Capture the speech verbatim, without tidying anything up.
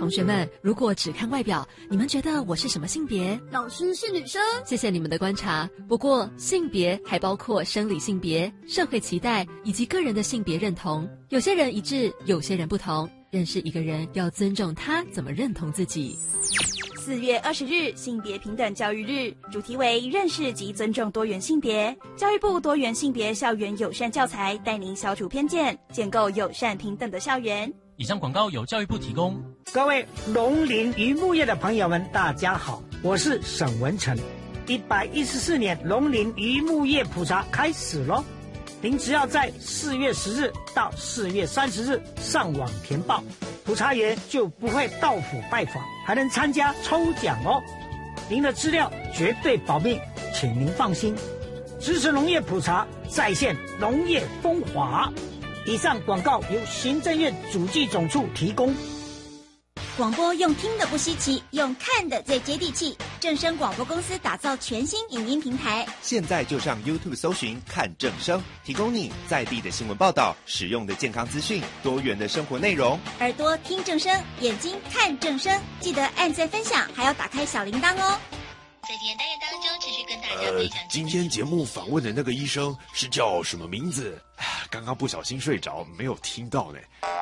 同学们，如果只看外表，你们觉得我是什么性别？ 老师是女生。 谢谢你们的观察。不过，性别还包括生理性别、社会期待以及个人的性别认同。有些人一致，有些人不同。认识一个人，要尊重他怎么认同自己。 四月二十日，性别平等教育日，主题为认识及尊重多元性别。教育部多元性别校园友善教材，带您消除偏见，建构友善平等的校园。 以上广告由教育部提供。 各位农林渔牧业的朋友们，大家好，我是沈文成。一百一十四年农林渔牧业普查开始咯，您只要在四月十日到四月三十日上网填报，普查员就不会到府拜访，还能参加抽奖哦。您的资料绝对保密，请您放心。支持农业普查，再现农业风华。以上广告由行政院主计总处提供。 广播用听的不稀奇，用看的最接地气。正声广播公司打造全新影音平台， 现在就上 YouTube 搜寻看正声，提供你在地的新闻报道、实用的健康资讯、多元的生活内容。 耳朵听正声，眼睛看正声，记得按赞分享，还要打开小铃铛哦。 在今天单元当中，持续跟大家分享、呃。 今天节目访问的那个医生是叫什么名字？刚刚不小心睡着，没有听到呢。